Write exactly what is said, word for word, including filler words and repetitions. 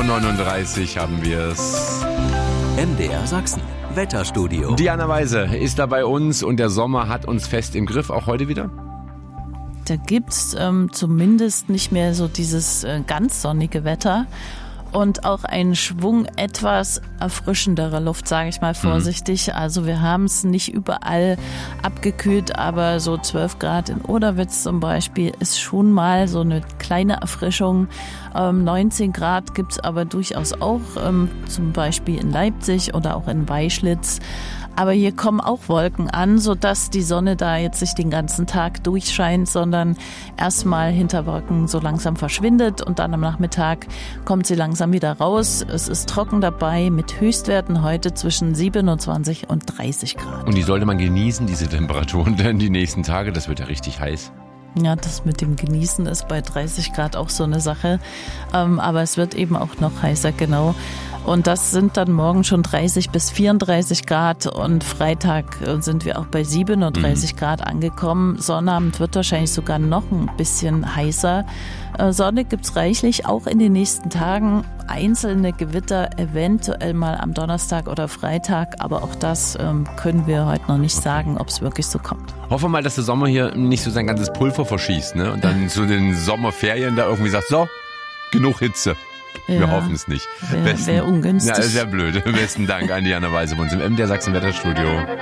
neununddreißig haben wir es. M D R Sachsen, Wetterstudio. Diana Weise ist da bei uns und der Sommer hat uns fest im Griff, auch heute wieder? Da gibt's ähm, zumindest nicht mehr so dieses äh, ganz sonnige Wetter. Und auch ein Schwung etwas erfrischenderer Luft, sage ich mal vorsichtig. Mhm. Also wir haben es nicht überall abgekühlt, aber so zwölf Grad in Oderwitz zum Beispiel ist schon mal so eine kleine Erfrischung. Ähm, neunzehn Grad gibt's aber durchaus auch, ähm, zum Beispiel in Leipzig oder auch in Weischlitz. Aber hier kommen auch Wolken an, sodass die Sonne da jetzt nicht den ganzen Tag durchscheint, sondern erstmal hinter Wolken so langsam verschwindet und dann am Nachmittag kommt sie langsam wieder raus. Es ist trocken dabei mit Höchstwerten heute zwischen siebenundzwanzig und dreißig Grad. Und die sollte man genießen, diese Temperaturen, denn die nächsten Tage, das wird ja richtig heiß. Ja, das mit dem Genießen ist bei dreißig Grad auch so eine Sache. Ähm, aber es wird eben auch noch heißer, genau. Und das sind dann morgen schon dreißig bis vierunddreißig Grad und Freitag sind wir auch bei siebenunddreißig mhm. Grad angekommen. Sonnabend wird wahrscheinlich sogar noch ein bisschen heißer. Sonne gibt's reichlich, auch in den nächsten Tagen. Einzelne Gewitter eventuell mal am Donnerstag oder Freitag, aber auch das ähm, können wir heute noch nicht sagen, ob es wirklich so kommt. Hoffen wir mal, dass der Sommer hier nicht so sein ganzes Pulver verschießt, ne? Und dann zu den Sommerferien da irgendwie sagt, so, genug Hitze. Wir ja, hoffen es nicht. Wäre wär ungünstig. Ja, sehr blöd. Besten Dank an Diana Weise bei uns im M D R Sachsen Wetterstudio.